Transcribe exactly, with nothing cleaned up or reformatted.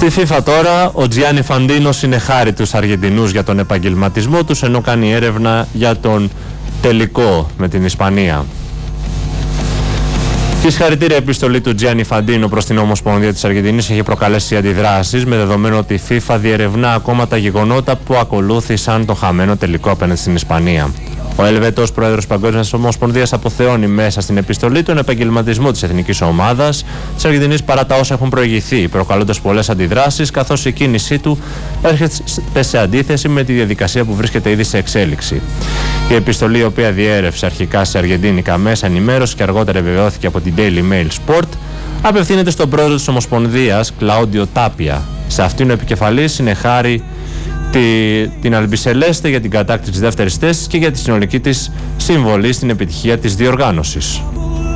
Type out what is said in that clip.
Στη FIFA τώρα, ο Τζιάννι Φαντίνο είναι χάρη στους Αργεντινούς για τον επαγγελματισμό τους, ενώ κάνει έρευνα για τον τελικό με την Ισπανία. Η συγχαρητήρια επιστολή του Τζιάννι Φαντίνο προς την Ομοσπονδία της Αργεντινής έχει προκαλέσει αντιδράσεις, με δεδομένο ότι η FIFA διερευνά ακόμα τα γεγονότα που ακολούθησαν το χαμένο τελικό απέναντι στην Ισπανία. Ο Ελβετός πρόεδρος Παγκόσμιας Ομοσπονδίας αποθεώνει μέσα στην επιστολή τον επαγγελματισμό της εθνικής ομάδας της Αργεντινής παρά τα όσα έχουν προηγηθεί, προκαλώντας πολλές αντιδράσεις, καθώς η κίνησή του έρχεται σε αντίθεση με τη διαδικασία που βρίσκεται ήδη σε εξέλιξη. Η επιστολή, η οποία διέρευσε αρχικά σε αργεντίνικα μέσα ενημέρωση και αργότερα επιβεβαιώθηκε από την Daily Mail Sport, απευθύνεται στον πρόεδρο της Ομοσπονδίας, Κλάουντιο Τάπια. Σε αυτήν ο επικεφαλής είναι χάρη την Αλμπισελέστε για την κατάκτηση της δεύτερης θέσης και για τη συνολική της συμβολή στην επιτυχία της διοργάνωσης.